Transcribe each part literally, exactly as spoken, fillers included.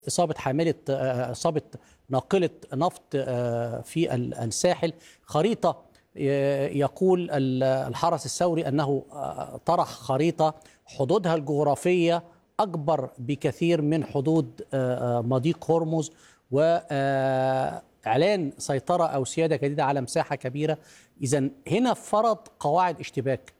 إصابة حاملة إصابة ناقلة نفط في الساحل. خريطة يقول الحرس الثوري أنه طرح خريطة حدودها الجغرافية أكبر بكثير من حدود مضيق هرمز، وإعلان سيطرة أو سيادة جديدة على مساحة كبيرة. إذن هنا فرض قواعد اشتباك.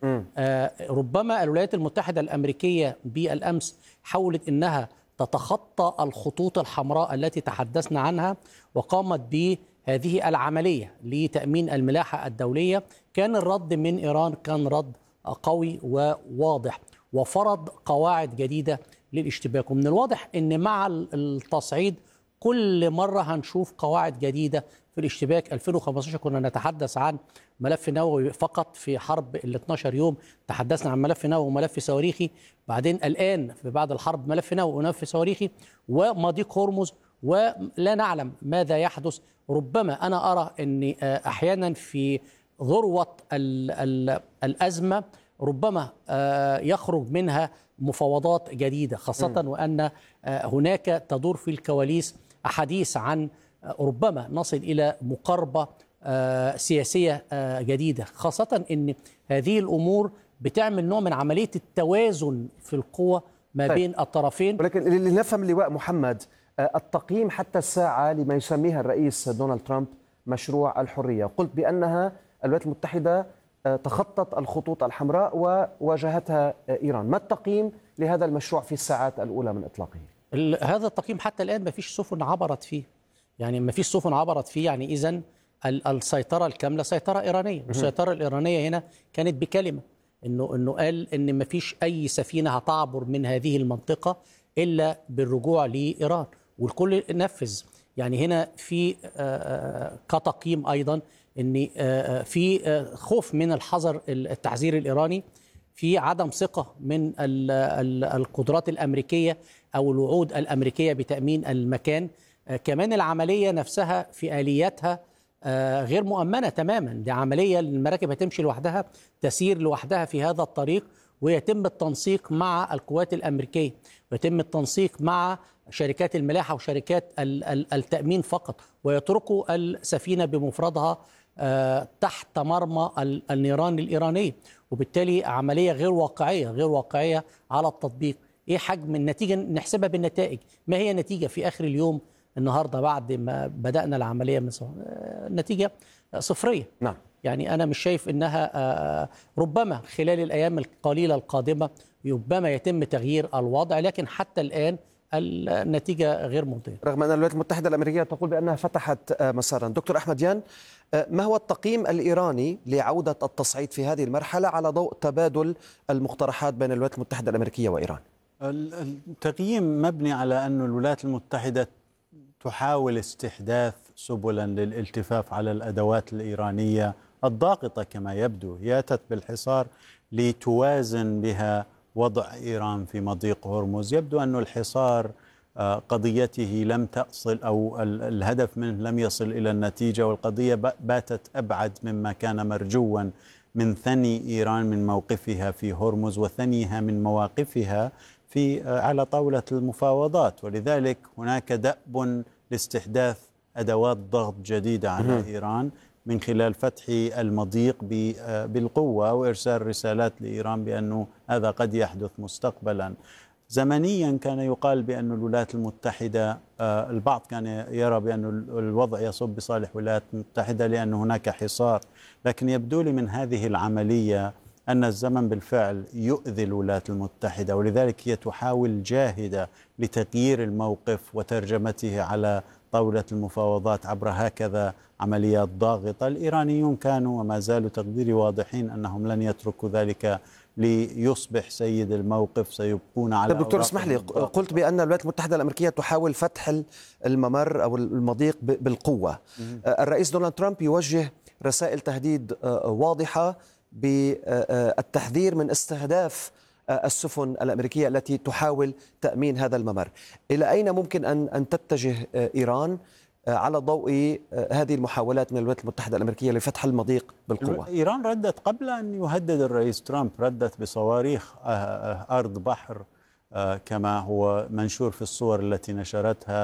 ربما الولايات المتحدة الأمريكية بالأمس حاولت أنها تتخطى الخطوط الحمراء التي تحدثنا عنها وقامت بهذه العملية لتأمين الملاحة الدولية. كان الرد من إيران كان رد قوي وواضح وفرض قواعد جديدة للاشتباك. ومن الواضح أن مع التصعيد كل مرة هنشوف قواعد جديدة في الاشتباك. ألفين وخمسة عشر كنا نتحدث عن ملف نووي فقط، في حرب ال اثناشر يوم تحدثنا عن ملف نووي وملف صواريخي، بعدين الآن في بعد الحرب ملف نووي وملف صواريخي ومضيق هرمز، ولا نعلم ماذا يحدث. ربما أنا أرى أن أحيانا في ذروة ال ال الأزمة ربما يخرج منها مفاوضات جديدة، خاصة وأن هناك تدور في الكواليس أحاديث عن ربما نصل إلى مقاربة سياسية جديدة، خاصة أن هذه الأمور بتعمل نوع من عملية التوازن في القوى ما طيب. بين الطرفين. ولكن لنفهم اللواء محمد، التقييم حتى الساعة لما يسميها الرئيس دونالد ترامب مشروع الحرية، قلت بأنها الولايات المتحدة تخطت الخطوط الحمراء وواجهتها إيران. ما التقييم لهذا المشروع في الساعات الأولى من إطلاقه؟ هذا التقييم حتى الآن ما فيش سفن عبرت فيه، يعني ما فيش سفن عبرت فيه، يعني إذن السيطرة الكاملة سيطرة إيرانية. والسيطرة الإيرانية هنا كانت بكلمة إنه إنه قال إن ما فيش أي سفينة هتعبر من هذه المنطقة إلا بالرجوع لإيران، والكل نفذ. يعني هنا في كتقييم أيضا إن في خوف من الحذر التحذير الإيراني، في عدم ثقة من القدرات الأمريكية أو الوعود الأمريكية بتأمين المكان. كمان العملية نفسها في آلياتها غير مؤمنة تماما. دي عملية المراكب هتمشي لوحدها، تسير لوحدها في هذا الطريق، ويتم التنسيق مع القوات الأمريكية ويتم التنسيق مع شركات الملاحة وشركات التأمين فقط، ويتركوا السفينة بمفردها تحت مرمى النيران الإيرانية. وبالتالي عملية غير واقعية غير واقعية على التطبيق. إيه حجم النتيجة؟ نحسبها بالنتائج. ما هي النتيجة في آخر اليوم النهاردة بعد ما بدأنا العملية من صف... النتيجة صفرية. نعم. يعني أنا مش شايف إنها ربما خلال الأيام القليلة القادمة ربما يتم تغيير الوضع، لكن حتى الآن النتيجة غير مرضية، رغم أن الولايات المتحدة الأمريكية تقول بأنها فتحت مسارا. دكتور أحمد يان، ما هو التقييم الإيراني لعودة التصعيد في هذه المرحلة على ضوء تبادل المقترحات بين الولايات المتحدة الأمريكية وإيران؟ التقييم مبني على أن الولايات المتحدة تحاول استحداث سبلا للالتفاف على الأدوات الإيرانية الضاغطة كما يبدو. هي أتت بالحصار لتوازن بها وضع إيران في مضيق هرمز. يبدو أن الحصار قضيته لم تصل أو الهدف منه لم يصل إلى النتيجة، والقضية باتت أبعد مما كان مرجوا من ثني إيران من موقفها في هرمز وثنيها من مواقفها في على طاولة المفاوضات. ولذلك هناك دأب لاستحداث أدوات ضغط جديدة على إيران من خلال فتح المضيق بالقوة وإرسال رسالات لإيران بأنه هذا قد يحدث مستقبلا. زمنيا كان يقال بأن الولايات المتحدة، البعض كان يرى بأن الوضع يصب بصالح الولايات المتحدة لأن هناك حصار، لكن يبدو لي من هذه العملية أن الزمن بالفعل يؤذي الولايات المتحدة، ولذلك هي تحاول جاهدة لتغيير الموقف وترجمته على طاولة المفاوضات عبر هكذا عمليات ضاغطة. الإيرانيون كانوا وما زالوا تقديري واضحين أنهم لن يتركوا ذلك ليصبح سيد الموقف، سيبقون على. دكتور اسمح لي، قلت بأن الولايات المتحدة الأمريكية تحاول فتح الممر أو المضيق بالقوة. الرئيس دونالد ترامب يوجه رسائل تهديد واضحة بالتحذير من استهداف السفن الأمريكية التي تحاول تأمين هذا الممر. إلى أين ممكن أن أن تتجه إيران على ضوء هذه المحاولات من الولايات المتحدة الأمريكية لفتح المضيق بالقوة؟ إيران ردت قبل أن يهدد الرئيس ترامب، ردت بصواريخ أرض بحر كما هو منشور في الصور التي نشرتها